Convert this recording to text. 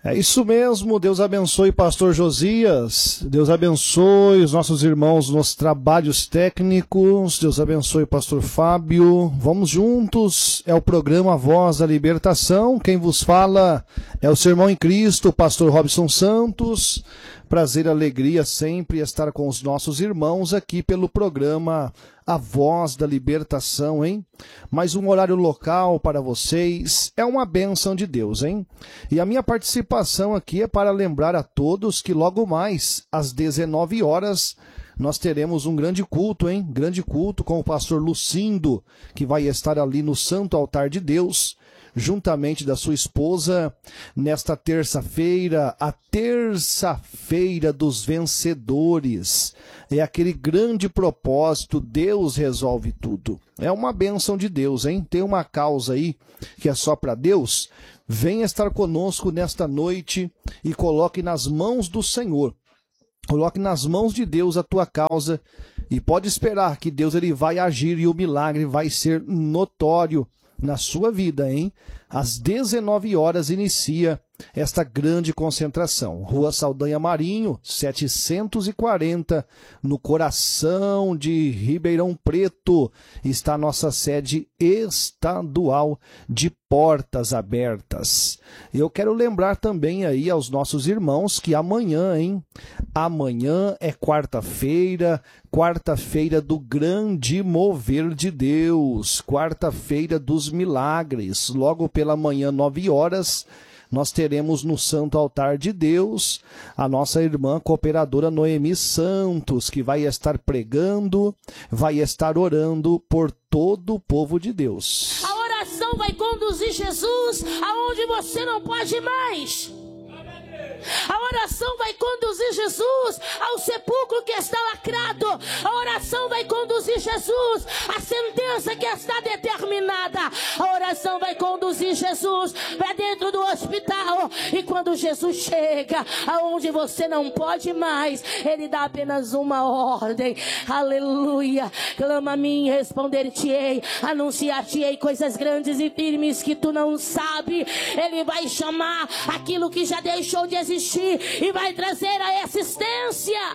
É isso mesmo, Deus abençoe pastor Josias, Deus abençoe os nossos irmãos nos trabalhos técnicos, Deus abençoe o pastor Fábio, vamos juntos, é o programa Voz da Libertação, quem vos fala é o seu irmão em Cristo, o pastor Robson Santos, prazer e alegria sempre estar com os nossos irmãos aqui pelo programa A Voz da Libertação, hein? Mais um horário local para vocês, é uma bênção de Deus, hein? E a minha participação aqui é para lembrar a todos que logo mais, às 19 horas, nós teremos um grande culto, hein? Grande culto com o pastor Lucindo, que vai estar ali no Santo Altar de Deus, juntamente da sua esposa, nesta terça-feira, a terça-feira dos vencedores. É aquele grande propósito, Deus resolve tudo. É uma bênção de Deus, hein? Tem uma causa aí que é só para Deus. Venha estar conosco nesta noite e coloque nas mãos do Senhor. Coloque nas mãos de Deus a tua causa e pode esperar que Deus ele vai agir e o milagre vai ser notório na sua vida, hein? Às 19 horas inicia esta grande concentração. Rua Saldanha Marinho, 740, no coração de Ribeirão Preto, está a nossa sede estadual de Portas Abertas. Eu quero lembrar também aí aos nossos irmãos que amanhã, hein? Amanhã é quarta-feira do grande mover de Deus, quarta-feira dos milagres, logo pela manhã, 9 horas, nós teremos no Santo Altar de Deus a nossa irmã cooperadora Noemi Santos, que vai estar pregando, vai estar orando por todo o povo de Deus. A oração vai conduzir Jesus aonde você não pode mais. A oração vai conduzir Jesus ao sepulcro que está lacrado. A oração vai conduzir Jesus à sentença que está determinada. A oração vai conduzir Jesus para dentro do hospital. E quando Jesus chega aonde você não pode mais, ele dá apenas uma ordem. Aleluia. Clama a mim, responder-te-ei, anunciar-te-ei coisas grandes e firmes que tu não sabe. Ele vai chamar aquilo que já deixou de existir e vai trazer a existência.